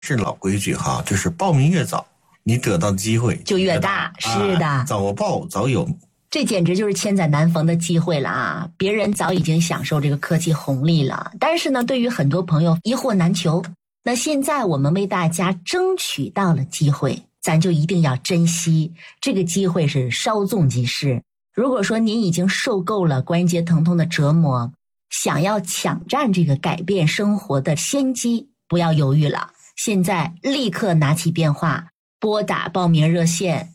是老规矩哈，就是报名越早，你得到的机会就越大。是的， 早报早有。 这简直就是千载难逢的机会了啊！别人早已经享受这个科技红利了，但是呢，对于很多朋友一货难求。那现在我们为大家争取到了机会，咱就一定要珍惜这个机会，是稍纵即逝。如果说您已经受够了关节疼痛的折磨，想要抢占这个改变生活的先机，不要犹豫了，现在立刻拿起电话，拨打报名热线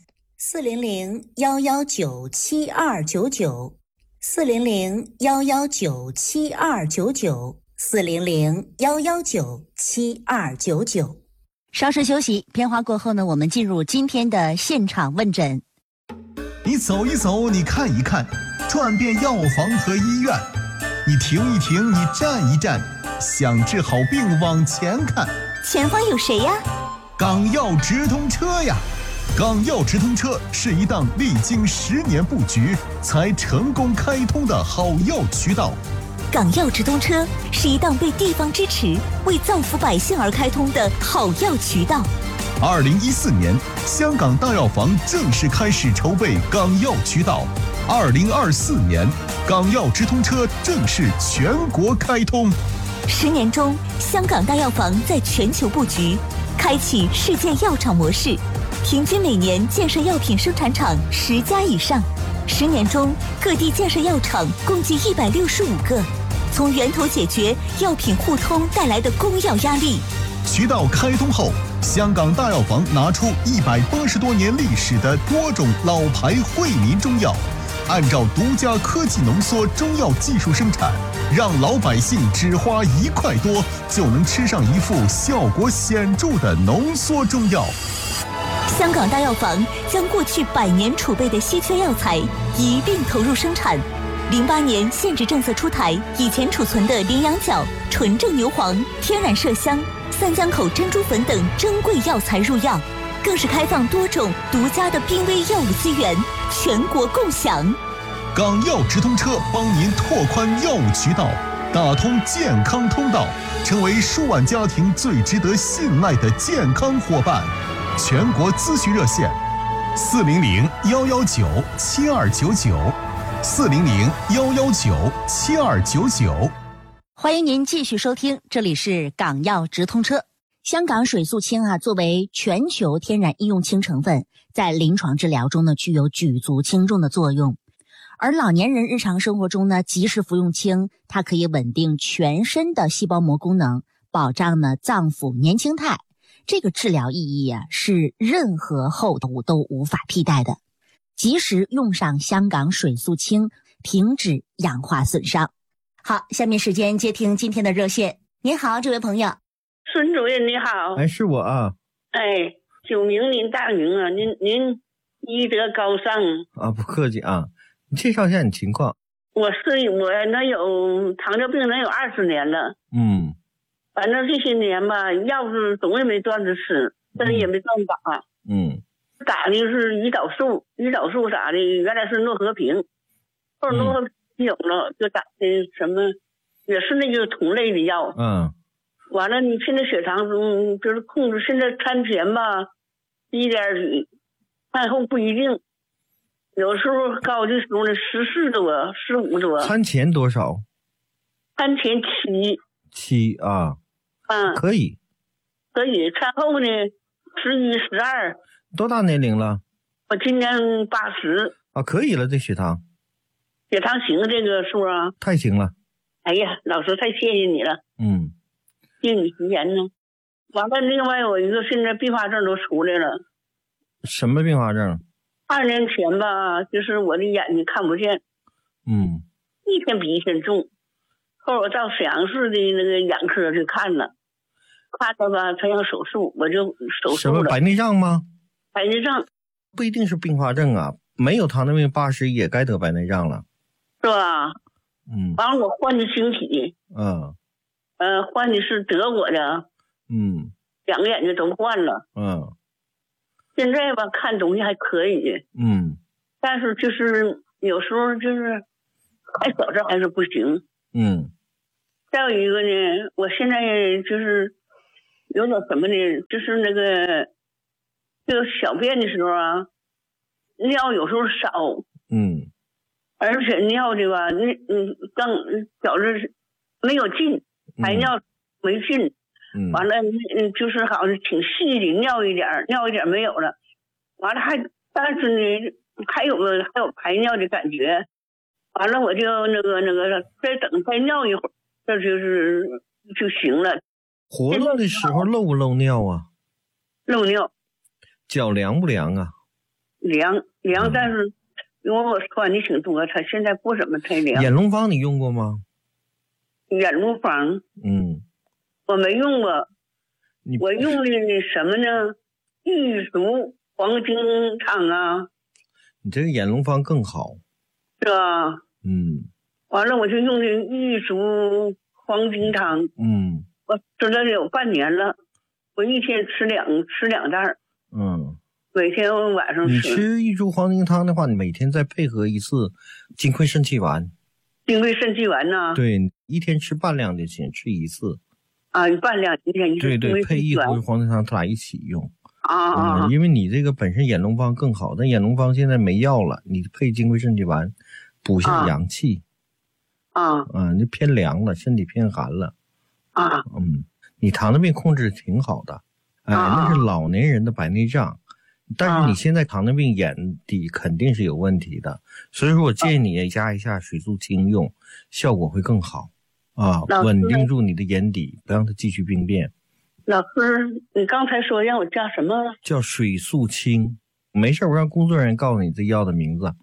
400-119-7299，400-119-7299，400-119-7299。稍事休息，片花过后呢，我们进入今天的现场问诊。 你走一走，你看一看，转遍药房和医院，你停一停，你站一站，想治好病往前看。 前方有谁呀？ 港药直通车呀！港药直通车是一档历经10年布局才成功开通的好药渠道。 港药直通车是一档被地方支持、为造福百姓而开通的好药渠道。 2014年，香港大药房正式开始筹备港药渠道。2024年，港药直通车正式全国开通。 10年中，香港大药房在全球布局，开启世界药厂模式，平均每年建设药品生产厂10家以上。10年中，各地建设药厂共计165个，从源头解决药品互通带来的供药压力。 渠道开通后，香港大药房拿出180多年历史的多种老牌惠民中药，按照独家科技浓缩中药技术生产，让老百姓只花1块多就能吃上一副效果显著的浓缩中药。 香港大药房将过去100年储备的稀缺药材一并投入生产。08年限制政策出台，以前储存的羚羊角、纯正牛黄、天然麝香、三江口珍珠粉等珍贵药材入药，更是开放多种独家的濒危药物资源，全国共享。 港药直通车帮您拓宽药物渠道，打通健康通道，成为数万家庭最值得信赖的健康伙伴。全国咨询热线：400-119-7299，400-119-7299。 欢迎您继续收听，这里是港药直通车。香港水素氢作为全球天然医用氢成分，在临床治疗中呢，具有举足轻重的作用。而老年人日常生活中呢，及时服用氢，它可以稳定全身的细胞膜功能，保障呢脏腑年轻态。这个治疗意义是任何后毒都无法替代的。及时用上香港水素氢，停止氧化损伤。好，下面时间接听今天的热线。您好，这位朋友。 孙主任你好。 哎，是我啊。 哎，久名您大名啊，您医德高尚啊，不客气啊。你介绍一下你情况。 我能有糖尿病能有20年了。反正这些年吧，药是总也没断着吃，但是也没断打。打的是胰岛素打的原来是诺和平，后来诺和平有了，就打的什么，也是那个同类的药。完了，你现在血糖就是控制，现在餐前吧1点几，饭后不一定，有时候高的时候呢14多15多。 餐前多少？ 餐前7 啊。可以， 餐后呢11、12。 多大年龄了？ 我今年80。 可以了，这血糖行这个数啊。 太行了。 哎呀，老师太谢谢你了。敬你吉言呢。完了，另外有一个现在并发症都出来了。 什么并发症 ？2年前吧，就是我的眼睛看不见。一天比一天重。后来我到沈阳市的那个眼科去看了，看了吧，他要手术，我就手术了。 什么白内障吗？ 白内障不一定是并发症啊，没有糖尿病80也该得白内障了， 是吧？完了我换的晶体，换的是德国的，2个眼睛都换了，现在吧看东西还可以，但是就是有时候就是还小这还是不行，再有一个呢，我现在就是有点什么呢？就是那个小便的时候啊，尿有时候少，而且尿的吧，刚觉着没有劲，排尿没劲，完了就是好像挺细的，尿一点没有了，完了但是呢还有排尿的感觉，完了我就那个再尿一会儿，这就行了。 活动的时候漏不漏尿啊？ 漏尿。 脚凉不凉啊？ 凉，但是因为我穿的挺多，它现在不怎么太凉。 眼龙方你用过吗？ 眼龙方，我没用过。我用的什么呢？玉竹黄金汤啊。 你这个眼龙方更好。 是吧？完了我就用的玉竹黄金汤。我吃了有半年了，我一天吃两袋。每天晚上吃。 你吃玉竹黄金汤的话，你每天再配合一次金匮肾气丸。 金匮肾气丸呢？ 对，一天吃半量就行，吃一次。 半量一天一次。 对，配一壶黄金汤，他俩一起用。因为你这个本身眼龙方更好，但眼龙方现在没药了，你配金匮肾气丸补下阳气。你偏凉了，身体偏寒了。你糖尿病控制挺好的。那是老年人的白内障。但是你现在糖尿病眼底肯定是有问题的，所以说我建议你加一下水素清用，效果会更好稳定住你的眼底，不让它继续病变。 老师，你刚才说让我加什么？ 叫水素清。没事，我让工作人员告诉你这药的名字。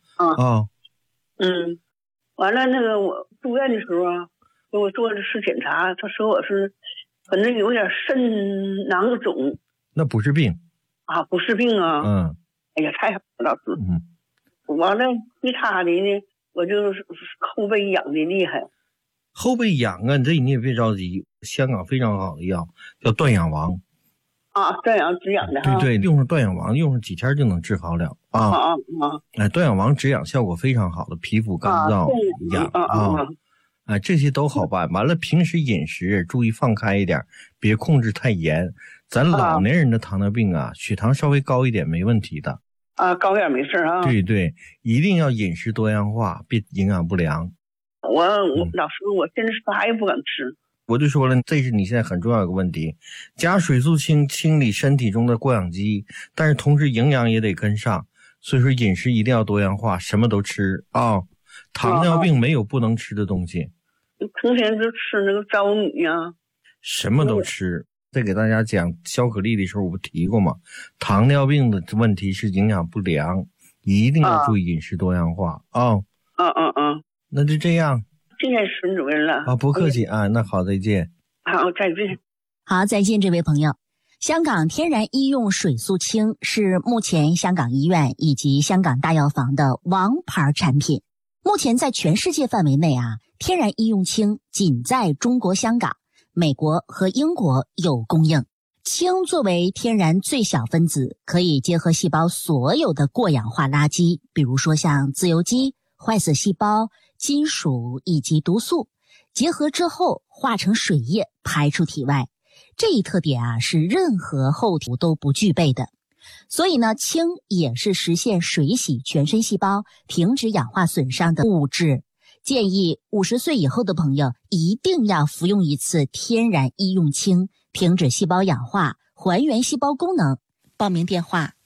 完了那个我住院的时候啊，给我做的是检查，他说我是可能有点肾囊肿。 那不是病。 不是病啊。哎呀，太好了，老师。完了，其他的呢，我就是后背痒的厉害。 后背痒啊，你也别着急，香港非常好的药叫断氧王。 断氧止痒的。 对，用上断氧王，用上几天就能治好了。断氧王止痒效果非常好的，皮肤干燥痒这些都好办。完了，平时饮食注意放开一点，别控制太严。咱老年人的糖尿病血糖稍微高一点没问题的。 高点没事啊。 对，一定要饮食多样化，别营养不良。 我老师，我现在啥也不敢吃。 我就说了，这是你现在很重要的一个问题。加水素清理身体中的过氧基，但是同时营养也得跟上，所以说饮食一定要多样化，什么都吃糖尿病没有不能吃的东西。 成天就吃那个糙米呀。 什么都吃。在给大家讲消可粒的时候我不提过吗？糖尿病的问题是营养不良，一定要注意饮食多样化。那就这样。 谢谢孙主任了。 不客气那好，再见。 好，再见。 好，再见，这位朋友。香港天然医用水素清是目前香港医院以及香港大药房的王牌产品。目前在全世界范围内天然医用清仅在中国香港、美国和英国有供应。氢作为天然最小分子，可以结合细胞所有的过氧化垃圾，比如说像自由基、坏死细胞、金属以及毒素，结合之后化成水液排出体外。这一特点是任何后体都不具备的。所以呢，氢也是实现水洗全身细胞、停止氧化损伤的物质。建议50岁以后的朋友一定要服用一次天然医用氢，停止细胞氧化，还原细胞功能。报名电话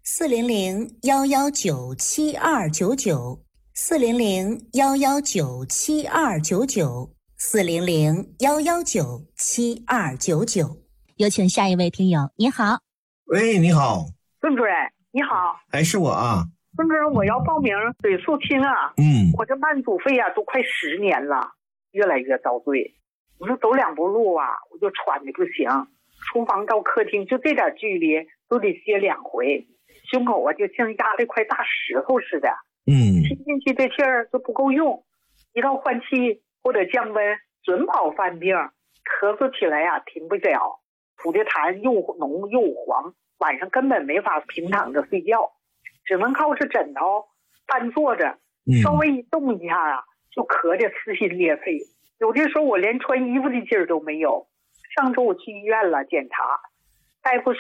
400-119-7299，400-119-7299，400-119-7299。有请下一位听友。你好。 喂，你好。 孙主任，你好。 是我孙主任，我要报名水素清我这慢阻肺都快10年了，越来越遭罪。我说走2步路我就喘的不行，厨房到客厅就这点距离都得歇2回，胸口就像压了一块大石头似的。吸进去的气儿就不够用，一到换气或者降温准跑犯病，咳嗽起来停不了，吐的痰又浓又黄，晚上根本没法平躺着睡觉，只能靠着枕头半坐着，稍微一动一下就咳得撕心裂肺，有的时候我连穿衣服的劲儿都没有， 上周我去医院了检查，大夫